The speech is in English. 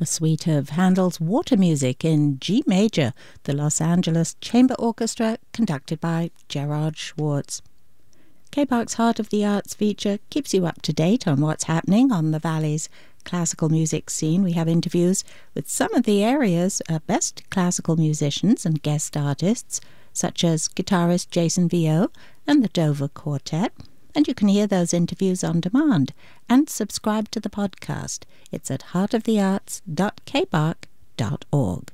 A suite of Handel's Water Music in G major, the Los Angeles Chamber Orchestra, conducted by Gerard Schwartz. KBARC's Heart of the Arts feature keeps you up to date on what's happening on the Valley's classical music scene. We have interviews with some of the area's best classical musicians and guest artists, such as guitarist Jason Vio and the Dover Quartet. And you can hear those interviews on demand and subscribe to the podcast. It's at heartofthearts.kbark.org.